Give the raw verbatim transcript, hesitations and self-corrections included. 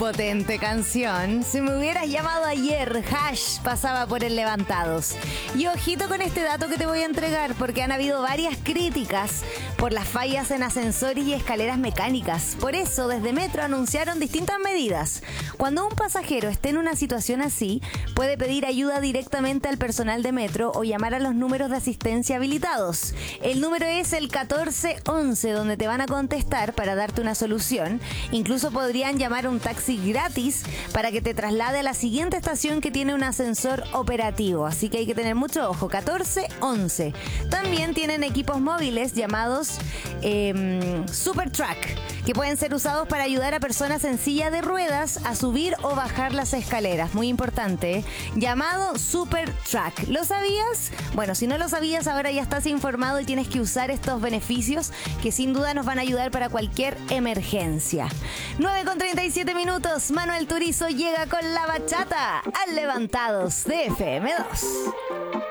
potente canción. Si me hubieras llamado ayer, Hash pasaba por el Levantados. Y ojito con este dato que te voy a entregar, porque han habido varias críticas por las fallas en ascensores y escaleras mecánicas. Por eso, desde Metro anunciaron distintas medidas. Cuando un pasajero esté en una situación así, puede pedir ayuda directamente al personal de Metro o llamar a los números de asistencia habilitados. El número es el catorce once, donde te van a contestar para darte una solución. Incluso podrían llamar a un taxi gratis para que te traslade a la siguiente estación que tiene un ascensor operativo. Así que hay que tener mucho ojo. catorce once. También tienen equipos móviles llamados eh, Super Track, que pueden ser usados para ayudar a personas en silla de ruedas a subir o bajar las escaleras. Muy importante, ¿eh? Llamado Super Track. ¿Lo sabías? Bueno, si no lo sabías, ahora ya estás informado y tienes que usar estos beneficios que sin duda nos van a ayudar para cualquier emergencia. nueve con treinta y siete minutos. Manuel Turizo llega con la bachata al Levantados de F M dos.